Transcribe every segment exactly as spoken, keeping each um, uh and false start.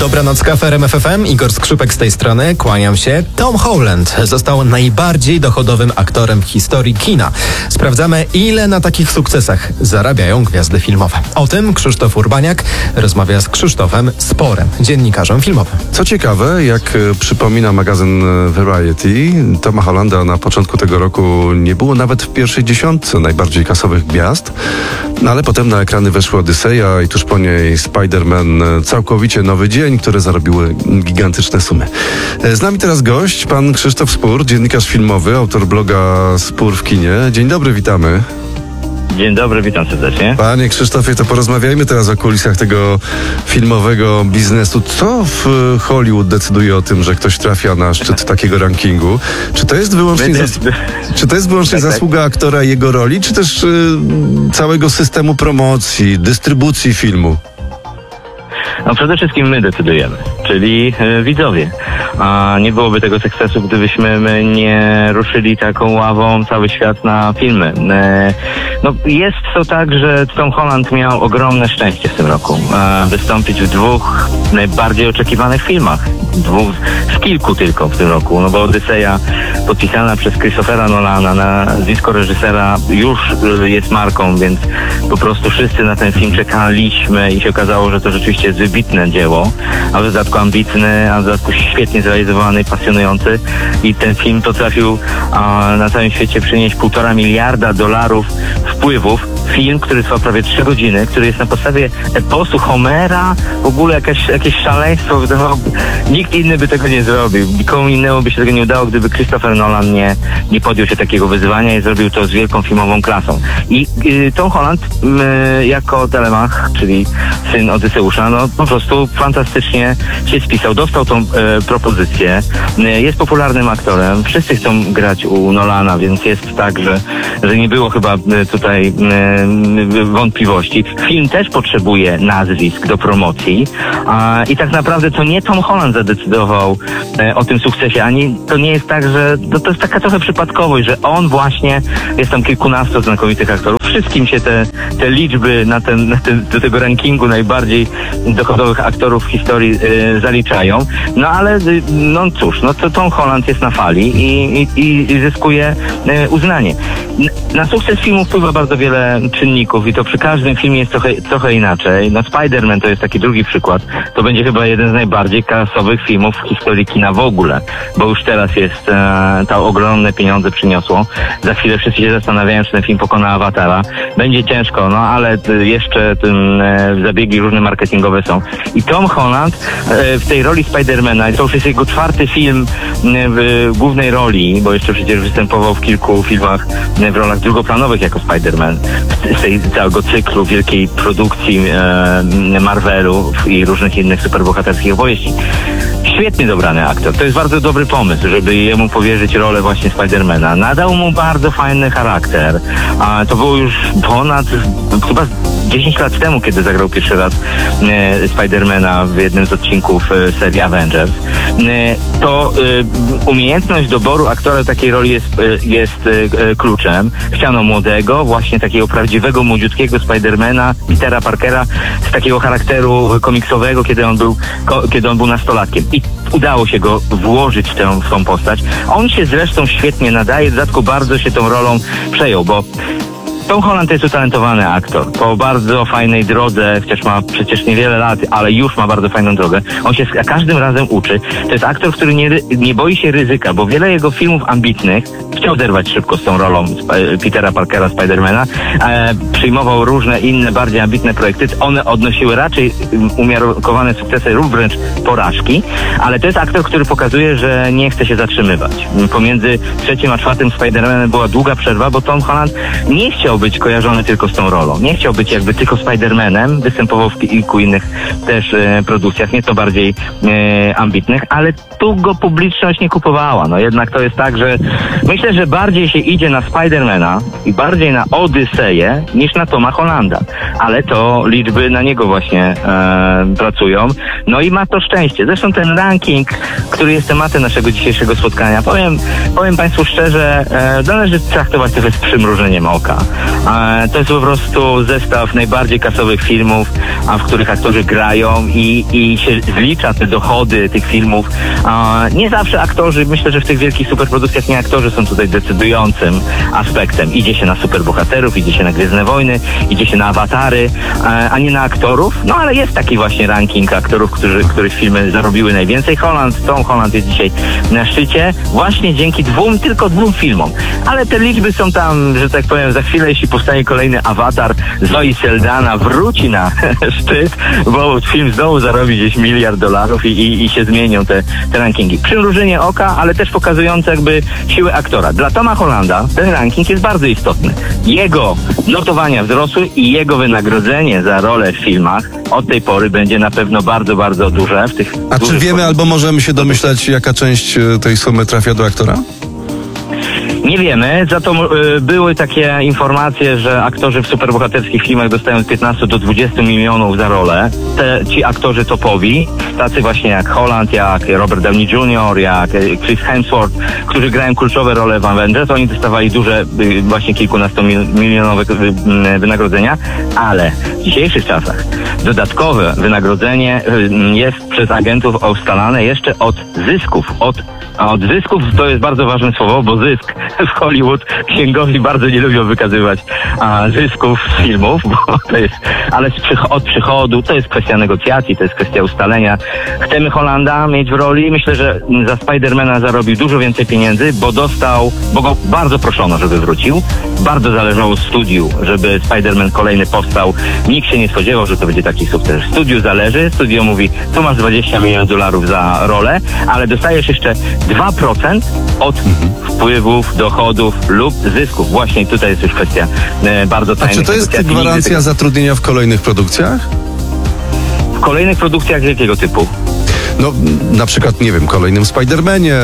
Dobranoc, kafe R M F F M. Igor Skrzypek z tej strony. Kłaniam się. Tom Holland został najbardziej dochodowym aktorem w historii kina. Sprawdzamy, ile na takich sukcesach zarabiają gwiazdy filmowe. O tym Krzysztof Urbaniak rozmawia z Krzysztofem Sporem, dziennikarzem filmowym. Co ciekawe, jak przypomina magazyn Variety, Toma Hollanda na początku tego roku nie było nawet w pierwszej dziesiątce najbardziej kasowych gwiazd, no ale potem na ekrany weszły Odyseja i tuż po niej Spider-Man, całkowicie nowy dzień, które zarobiły gigantyczne sumy. Z nami teraz gość, pan Krzysztof Spór, dziennikarz filmowy, autor bloga Spór w kinie. Dzień dobry, witamy. Dzień dobry, witam serdecznie. Panie Krzysztofie, to porozmawiajmy teraz o kulisach tego filmowego biznesu. Co w Hollywood decyduje o tym, że ktoś trafia na szczyt takiego rankingu? Czy to jest wyłącznie, zas... czy to jest wyłącznie tak, zasługa tak. aktora i jego roli, czy też y, całego systemu promocji, dystrybucji filmu? No przede wszystkim my decydujemy, czyli e, widzowie. A nie byłoby tego sukcesu, gdybyśmy my nie ruszyli taką ławą cały świat na filmy. E, no jest to tak, że Tom Holland miał ogromne szczęście w tym roku. E, wystąpić w dwóch najbardziej oczekiwanych filmach. Dwóch, z kilku tylko w tym roku, no bo Odyseja podpisana przez Christophera Nolana, nazwisko reżysera już jest marką, więc po prostu wszyscy na ten film czekaliśmy i się okazało, że to rzeczywiście jest wybitne dzieło, a w dodatku ambitny, a w dodatku świetnie zrealizowany i pasjonujący i ten film potrafił a, na całym świecie przynieść półtora miliarda dolarów wpływów. Film, który trwa prawie trzy godziny, który jest na podstawie eposu Homera, w ogóle jakieś, jakieś szaleństwo. Nikt inny by tego nie zrobił. Nikomu innemu by się tego nie udało, gdyby Christopher Nolan nie, nie podjął się takiego wyzwania i zrobił to z wielką filmową klasą. I y, Tom Holland y, jako Telemach, czyli syn Odyseusza, no po prostu fantastycznie się spisał. Dostał tą y, propozycję. Y, jest popularnym aktorem. Wszyscy chcą grać u Nolana, więc jest tak, że, że nie było chyba y, tutaj y, wątpliwości. Film też potrzebuje nazwisk do promocji a, i tak naprawdę to nie Tom Holland zadecydował e, o tym sukcesie, ani to nie jest tak, że to, to jest taka trochę przypadkowość, że on właśnie, jest tam kilkunastu znakomitych aktorów, wszystkim się te, te liczby na ten, na ten, do tego rankingu najbardziej dochodowych aktorów w historii e, zaliczają, no ale no cóż, no to Tom Holland jest na fali i, i, i zyskuje e, uznanie. Na sukces filmu wpływa bardzo wiele czynników i to przy każdym filmie jest trochę, trochę inaczej. No Spider-Man to jest taki drugi przykład. To będzie chyba jeden z najbardziej kasowych filmów w historii kina w ogóle, bo już teraz jest e, to ogromne pieniądze przyniosło. Za chwilę wszyscy się zastanawiają, czy ten film pokona Awatara. Będzie ciężko, no ale jeszcze tym, e, zabiegi różne marketingowe są. I Tom Holland e, w tej roli Spider-Mana, to już jest jego czwarty film e, w głównej roli, bo jeszcze przecież występował w kilku filmach e, w rolach drugoplanowych jako Spider-Man. Z tej całego cyklu wielkiej produkcji e, Marvelu i różnych innych superbohaterskich opowieści. Świetnie dobrany aktor. To jest bardzo dobry pomysł, żeby jemu powierzyć rolę właśnie Spidermana. Nadał mu bardzo fajny charakter. A to było już ponad chyba dziesięć lat temu, kiedy zagrał pierwszy raz e, Spidermana w jednym z odcinków e, serii Avengers. E, to e, umiejętność doboru aktora takiej roli jest, e, jest e, kluczem. Chciano młodego, właśnie takiego prawdziwego, młodziutkiego Spidermana, Petera Parkera, z takiego charakteru komiksowego, kiedy on był, ko, kiedy on był nastolatkiem. I udało się go włożyć w tę, w tą postać. On się zresztą świetnie nadaje, w dodatku bardzo się tą rolą przejął, bo Tom Holland jest utalentowany aktor. Po bardzo fajnej drodze, chociaż ma przecież niewiele lat, ale już ma bardzo fajną drogę. On się każdym razem uczy. To jest aktor, który nie, nie boi się ryzyka, bo wiele jego filmów ambitnych chciał zerwać szybko z tą rolą Petera Parkera, Spidermana. E, przyjmował różne inne, bardziej ambitne projekty. One odnosiły raczej umiarkowane sukcesy lub wręcz porażki, ale to jest aktor, który pokazuje, że nie chce się zatrzymywać. Pomiędzy trzecim a czwartym Spidermanem była długa przerwa, bo Tom Holland nie chciał być kojarzony tylko z tą rolą. Nie chciał być jakby tylko Spider-Manem, występował w kilku innych też e, produkcjach, nieco bardziej e, ambitnych, ale tu go publiczność nie kupowała. No jednak to jest tak, że myślę, że bardziej się idzie na Spider-Mana i bardziej na Odyseję niż na Toma Hollanda. Ale to liczby na niego właśnie e, pracują. No i ma to szczęście. Zresztą ten ranking, który jest tematem naszego dzisiejszego spotkania, powiem, powiem Państwu szczerze, e, należy traktować trochę z przymrużeniem oka. E, to jest po prostu zestaw najbardziej kasowych filmów, a w których aktorzy grają i, i się zlicza te dochody tych filmów. E, nie zawsze aktorzy, myślę, że w tych wielkich superprodukcjach nie aktorzy są tutaj decydującym aspektem. Idzie się na superbohaterów, idzie się na Gwiezdne Wojny, idzie się na awatary, e, a nie na aktorów. No ale jest taki właśnie ranking aktorów, którzy, których filmy zarobiły najwięcej. Holland, Tom Holland jest dzisiaj na szczycie właśnie dzięki dwóm, tylko dwóm filmom. Ale te liczby są tam, że tak powiem, za chwilę, jeśli powstanie kolejny awatar, Zoe Saldana wróci na szczyt, bo film znowu zarobi gdzieś miliard dolarów i, i, i się zmienią te, te rankingi. Przymrużenie oka, ale też pokazujące jakby siły aktora. Dla Toma Hollanda ten ranking jest bardzo istotny. Jego notowania wzrosły i jego wynagrodzenie za rolę w filmach od tej pory będzie na pewno bardzo, bardzo duże. W tych A czy wiemy albo możemy się domyślać, jaka część e, tej sumy trafia do aktora? Nie wiemy, za to y, były takie informacje, że aktorzy w superbohaterskich filmach dostają od piętnastu do dwudziestu milionów za rolę. Te, ci aktorzy topowi, tacy właśnie jak Holland, jak Robert Downey junior, jak Chris Hemsworth, którzy grają kluczowe role w Avengers, oni dostawali duże, y, właśnie kilkunastomilionowe y, wynagrodzenia, ale w dzisiejszych czasach dodatkowe wynagrodzenie y, jest przez agentów ustalane jeszcze od zysków, od A od zysków to jest bardzo ważne słowo, bo zysk w Hollywood księgowi bardzo nie lubią wykazywać a, zysków z filmów, bo to jest, ale z przych- od przychodu to jest kwestia negocjacji, to jest kwestia ustalenia. Chcemy Hollanda mieć w roli. Myślę, że za Spidermana zarobił dużo więcej pieniędzy, bo dostał, bo go bardzo proszono, żeby wrócił. Bardzo zależało studiu, żeby Spiderman kolejny powstał. Nikt się nie spodziewał, że to będzie taki sukces. Studiu zależy, studio mówi, tu masz dwadzieścia milionów dolarów za rolę, ale dostajesz jeszcze dwa procent od wpływów, dochodów lub zysków. Właśnie tutaj jest już kwestia e, bardzo A tajnych czy to jest negocjacji. gwarancja Tego... zatrudnienia w kolejnych produkcjach? W kolejnych produkcjach jakiego typu? No, na przykład, nie wiem, kolejnym Spidermanie,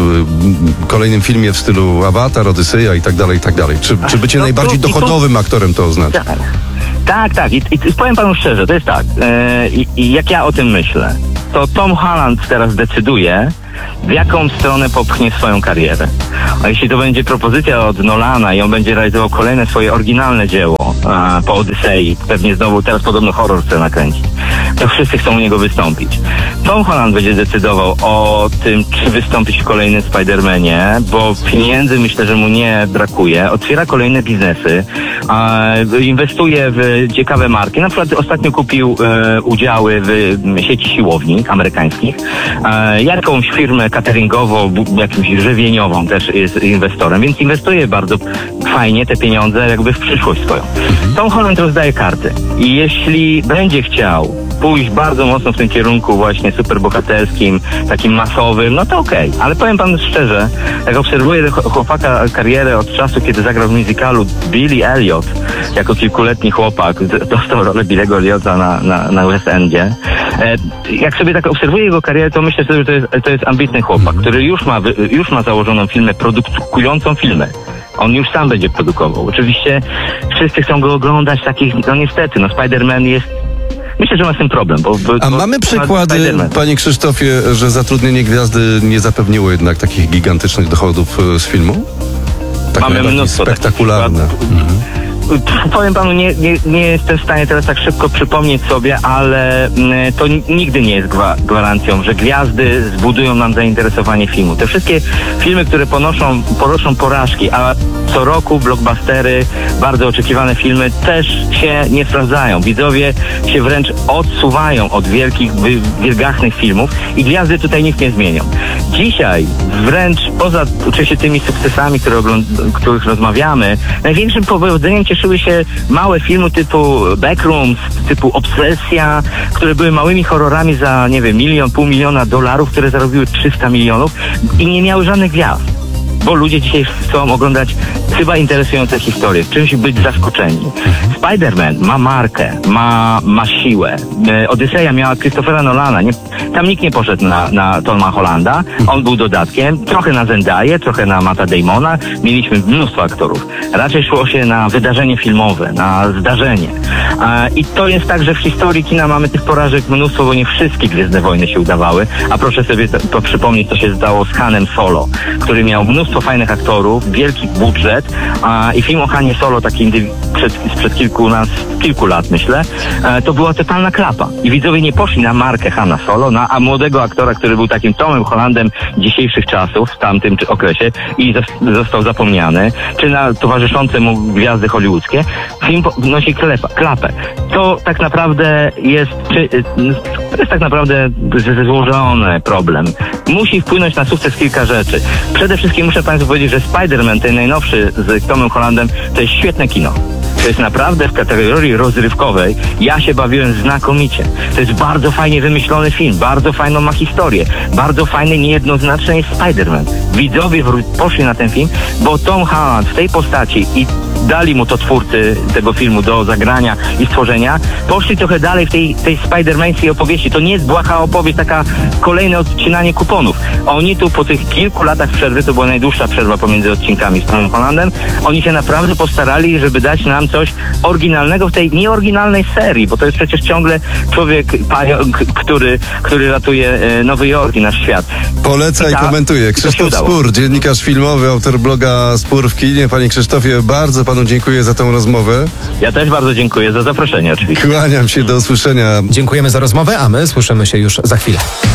y, kolejnym filmie w stylu Avatar, Odyseja i tak dalej, i tak dalej. Czy, czy bycie No, najbardziej to- i to- dochodowym aktorem to oznacza? Tak, tak, tak. I, i, i powiem panu szczerze, to jest tak. E, i, I jak ja o tym myślę, to Tom Holland teraz decyduje, w jaką stronę popchnie swoją karierę. A jeśli to będzie propozycja od Nolana i on będzie realizował kolejne swoje oryginalne dzieło a, po Odysei, pewnie znowu teraz podobno horror chce nakręcić, to wszyscy chcą u niego wystąpić. Tom Holland będzie decydował o tym, czy wystąpić w kolejnym Spidermanie, bo pieniędzy myślę, że mu nie brakuje. Otwiera kolejne biznesy, a, inwestuje w ciekawe marki. Na przykład ostatnio kupił e, udziały w sieci siłowni amerykańskich. E, jakąś firmę cateringową, bu- jakąś żywieniową też jest inwestorem, więc inwestuje bardzo fajnie te pieniądze jakby w przyszłość swoją. Tom Holland rozdaje karty i jeśli będzie chciał pójść bardzo mocno w tym kierunku właśnie superbohaterskim, takim masowym, no to okej. Okay. Ale powiem panu szczerze, jak obserwuję ch- chłopaka karierę od czasu, kiedy zagrał w musicalu Billy Elliot, jako kilkuletni chłopak, d- dostał rolę Billy'ego Elliota na, na, na West Endzie. E, jak sobie tak obserwuję jego karierę, to myślę sobie, że to jest, to jest ambitny chłopak, który już ma, wy- już ma założoną firmę produkującą filmy. On już sam będzie produkował. Oczywiście wszyscy chcą go oglądać takich, no niestety, no Spider-Man jest. Myślę, że ma z tym problem. Bo, bo, A bo mamy przykłady, Spider-Man. panie Krzysztofie, że zatrudnienie gwiazdy nie zapewniło jednak takich gigantycznych dochodów e, z filmu? Takie Mamy bardziej mnóstwo takich spektakularne. Mhm. Powiem panu, nie, nie, nie jestem w stanie teraz tak szybko przypomnieć sobie, ale mm, to n- nigdy nie jest gwa- gwarancją, że gwiazdy zbudują nam zainteresowanie filmu. Te wszystkie filmy, które ponoszą, ponoszą porażki, a co roku blockbustery, bardzo oczekiwane filmy też się nie sprawdzają. Widzowie się wręcz odsuwają od wielkich, wy- wielgachnych filmów i gwiazdy tutaj nic nie zmienią. Dzisiaj wręcz poza oczywiście tymi sukcesami, które ogląd- których rozmawiamy, największym powodzeniem cieszyły się małe filmy typu Backrooms, typu Obsesja, które były małymi horrorami za, nie wiem, milion, pół miliona dolarów, które zarobiły trzysta milionów i nie miały żadnych gwiazd. Bo ludzie dzisiaj chcą oglądać chyba interesujące historie, czymś być zaskoczeni. Spider-Man ma markę, ma, ma siłę. E, Odyseja miała Christophera Nolana. Nie, Tam nikt nie poszedł na, na Toma Hollanda. On był dodatkiem. Trochę na Zendaję, trochę na Matta Damona. Mieliśmy mnóstwo aktorów. Raczej szło się na wydarzenie filmowe, na zdarzenie. E, I to jest tak, że w historii kina mamy tych porażek mnóstwo, bo nie wszystkie Gwiezdne Wojny się udawały. A proszę sobie to, to przypomnieć, co się stało z Hanem Solo, który miał mnóstwo fajnych aktorów, wielki budżet a, i film o Hanie Solo, taki indy- przed, sprzed kilku, nas, kilku lat, myślę, e, to była totalna klapa. I widzowie nie poszli na markę Hana Solo, na a młodego aktora, który był takim Tomem Hollandem dzisiejszych czasów, w tamtym czy okresie i zos- został zapomniany, czy na towarzyszące mu gwiazdy hollywoodzkie. Film po- nosi klepa, klapę. To tak naprawdę jest, czy, to jest tak naprawdę z- złożony problem. Musi wpłynąć na sukces kilka rzeczy. Przede wszystkim muszę Państwu powiedzieć, że Spider-Man, ten najnowszy z Tomem Hollandem, to jest świetne kino. To jest naprawdę w kategorii rozrywkowej. Ja się bawiłem znakomicie. To jest bardzo fajnie wymyślony film, bardzo fajną ma historię, bardzo fajny, niejednoznaczny jest Spider-Man. Widzowie wró- poszli na ten film, bo Tom Holland w tej postaci i dali mu to twórcy tego filmu do zagrania i stworzenia, poszli trochę dalej w tej, tej Spider-Mańskiej opowieści. To nie jest błaha opowieść, taka kolejne odcinanie kuponów. Oni tu po tych kilku latach przerwy, to była najdłuższa przerwa pomiędzy odcinkami z Tomem Hollandem, oni się naprawdę postarali, żeby dać nam coś oryginalnego w tej nieoryginalnej serii, bo to jest przecież ciągle człowiek pająk, który, który ratuje e, Nowy Jork i nasz świat. Poleca i Tak, komentuje. i to się Krzysztof udało. Spór, dziennikarz filmowy, autor bloga Spór w kinie. Panie Krzysztofie, bardzo panu dziękuję za tę rozmowę. Ja też bardzo dziękuję za zaproszenie oczywiście. Kłaniam się, do usłyszenia. Dziękujemy za rozmowę, a my słyszymy się już za chwilę.